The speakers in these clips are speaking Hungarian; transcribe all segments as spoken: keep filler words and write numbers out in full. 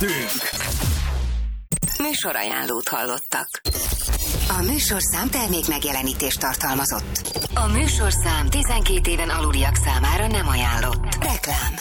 Műsorajánlót hallottak. A műsorszám termék megjelenítést tartalmazott. A műsorszám tizenkét éven aluliak számára nem ajánlott. Reklám.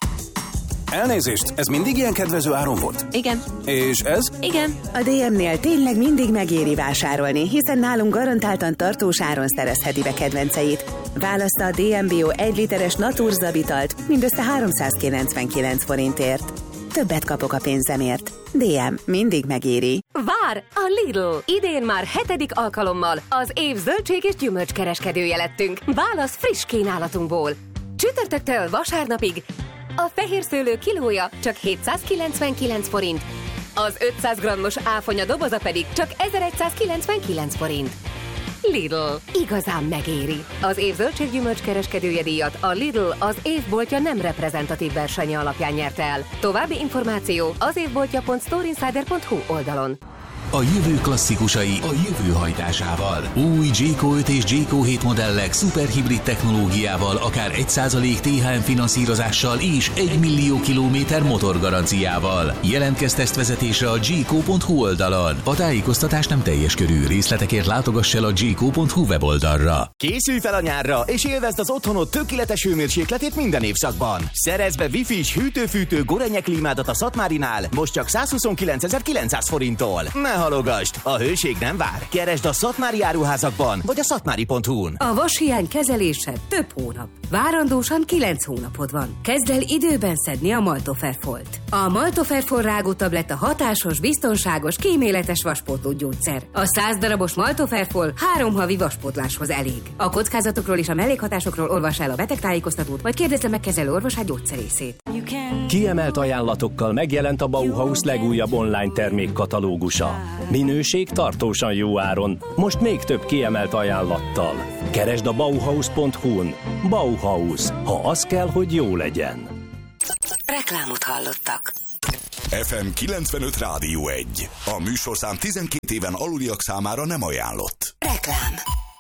Elnézést, ez mindig ilyen kedvező áron volt? Igen. És ez? Igen. A dé em-nél tényleg mindig megéri vásárolni, hiszen nálunk garantáltan tartós áron szerezheti be kedvenceit. Válassza a dé em Bio egy literes Naturzabitalt mindössze háromszázkilencvenkilenc forintért. Többet kapok a pénzemért. dé em mindig megéri. Vár! A Lidl! Idén már hetedik alkalommal az év zöldség és gyümölcskereskedője lettünk. Válasz friss kínálatunkból. Csütörtöktől vasárnapig a fehér szőlő kilója csak hétszázkilencvenkilenc forint, az ötszáz grammos áfonya doboza pedig csak ezeregyszázkilencvenkilenc forint. Lidl. Igazán megéri. Az év zöldséggyümölcs kereskedője díjat a Lidl az évboltja nem reprezentatív versenye alapján nyerte el. További információ az évboltja pont storeinsider pont hu oldalon. A jövő klasszikusai a jövő hajtásával. Új Jayco öt és Jayco hét modellek szuperhibrid technológiával, akár egy százalék té há em finanszírozással és egy millió kilométer motorgaranciával. Jelentkezz tesztvezetésre a jayco pont hu oldalon. A tájékoztatás nem teljes körű. Részletekért látogass el a jayco pont hu weboldalra. Készülj fel a nyárra, és élvezd az otthonod tökéletes hőmérsékletét minden évszakban. Szerezd be Wi-Fi-s hűtő-fűtő Gorenje klímádat a Szatmárinál, most csak százhuszonkilencezer-kilencszáz forinttól. Ne halogast! A hőség nem vár. Keresd a szatmári áruházakban, vagy a szatmári pont hu-n. A vashiány kezelése több hónap. Várandósan kilenc hónapod van. Kezd el időben szedni a Maltoferfolt. A Maltoferfol rágótabletta hatásos, biztonságos, kíméletes vaspótló gyógyszer. A száz darabos Maltoferfol három havi vaspótláshoz elég. A kockázatokról és a mellékhatásokról olvass el a betegtájékoztatót, vagy kérdezze meg kezelő orvosát gyógyszerészét. Kiemelt ajánlatokkal megjelent a Bauhaus legújabb online termékkatalógusa. Minőség tartósan jó áron, most még több kiemelt ajánlattal. Keresd a bauhaus pont hu-n. Bauhaus, ha az kell, hogy jó legyen. Reklámot hallottak. ef em kilencvenöt Rádió egy. A műsorszám tizenkét éven aluliak számára nem ajánlott. Reklám.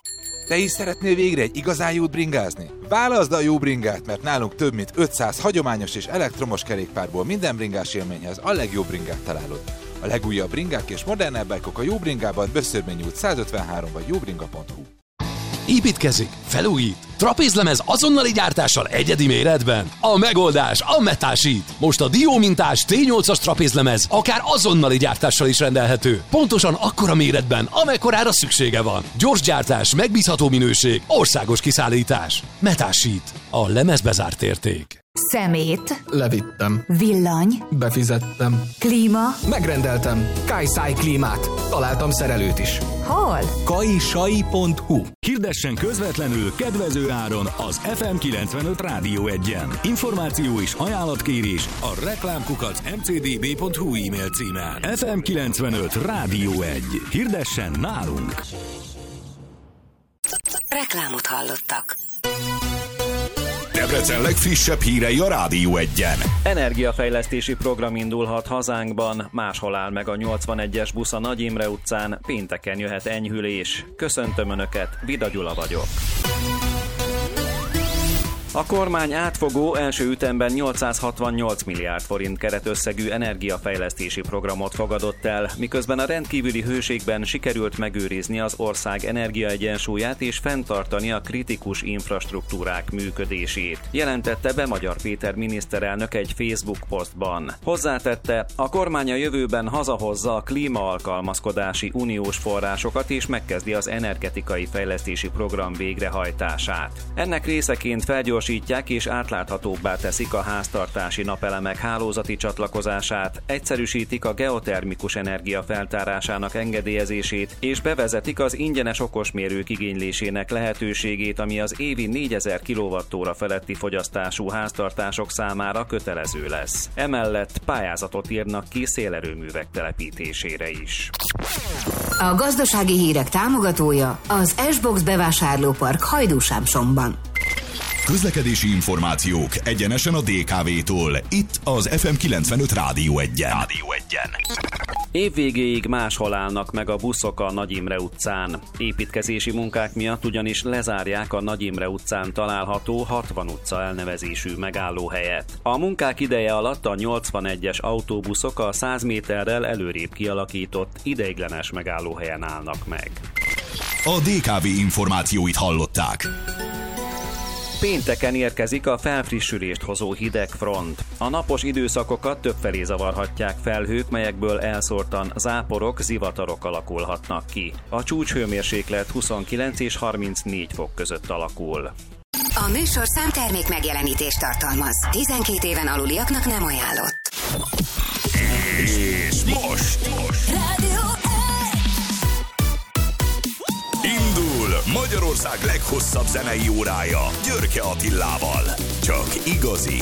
Te is szeretnél végre egy igazán jót bringázni? Válaszd a jó bringát, mert nálunk több mint ötszáz hagyományos és elektromos kerékpárból minden bringás élményhez a legjobb bringát találod. A legújabb bringák és modernebb bike-ok a Jó Bringában, Böszörmény út százötvenhárom vagy jóbringa pont hu. Építkezik, felújít, trapézlemez azonnali gyártással egyedi méretben. A megoldás a Metasheet. Most a diómintás té nyolcas trapézlemez akár azonnali gyártással is rendelhető. Pontosan akkora méretben, amekkorára szüksége van. Gyors gyártás, megbízható minőség, országos kiszállítás. Metasheet. A lemezbe zárt érték. Szemét. Levittem. Villany. Befizettem. Klíma. Megrendeltem. Kajszáj klímát. Találtam szerelőt is. Hol? kajsai pont hu. Hirdessen közvetlenül kedvező áron az ef em kilencvenöt Rádió egyen. Információ és ajánlatkérés a reklámkukac em cé dé bé pont hu e-mail címen. ef em kilencvenöt Rádió egy. Hirdessen nálunk. Reklámot hallottak. Debrecen legfrissebb hírei a Rádió egyen. Energiafejlesztési program indulhat hazánkban, máshol áll meg a nyolcvanegyes busz a Nagy Imre utcán, pénteken jöhet enyhülés. Köszöntöm Önöket, Vida Gyula vagyok. A kormány átfogó első ütemben nyolcszázhatvannyolc milliárd forint keretösszegű energiafejlesztési programot fogadott el, miközben a rendkívüli hőségben sikerült megőrizni az ország energiaegyensúlyát és fenntartani a kritikus infrastruktúrák működését, jelentette be Magyar Péter miniszterelnök egy Facebook posztban. Hozzátette, a kormány a jövőben hazahozza a klímaalkalmazkodási uniós forrásokat és megkezdi az energetikai fejlesztési program végrehajtását. Ennek részeként felgyorsítják és átláthatóbbá teszik a háztartási napelemek hálózati csatlakozását, egyszerűsítik a geotermikus energia feltárásának engedélyezését, és bevezetik az ingyenes okosmérők igénylésének lehetőségét, ami az évi négyezer kilowattóra feletti fogyasztású háztartások számára kötelező lesz. Emellett pályázatot írnak ki szélerőművek telepítésére is. A gazdasági hírek támogatója az S-Box bevásárlópark Hajdúsámsomban. Közlekedési információk egyenesen a dé ká vé-tól. Itt az ef em kilencvenöt Rádió egyen. Rádió egyen. Évvégéig máshol állnak meg a buszok a Nagy Imre utcán. Építkezési munkák miatt ugyanis lezárják a Nagy Imre utcán található hatvan utca elnevezésű megállóhelyet. A munkák ideje alatt a nyolcvanegyes autóbuszok a száz méterrel előrébb kialakított ideiglenes megállóhelyen állnak meg. A dé ká vé információit hallották. Pénteken érkezik a felfrissülést hozó hideg front. A napos időszakokat többfelé zavarhatják felhők, melyekből elszórtan záporok, zivatarok alakulhatnak ki. A csúcshőmérséklet huszonkilenc és harmincnégy fok között alakul. A műsor számtermék megjelenítést tartalmaz. tizenkét éven aluliaknak nem ajánlott. És most! Indul Magyarország leghosszabb zenei órája Györke Attilával. Csak igazi